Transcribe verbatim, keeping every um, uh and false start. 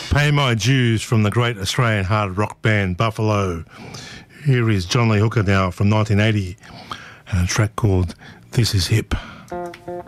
Pay My Dues from the great Australian hard rock band Buffalo. Here is John Lee Hooker now from nineteen eighty and a track called This Is Hip.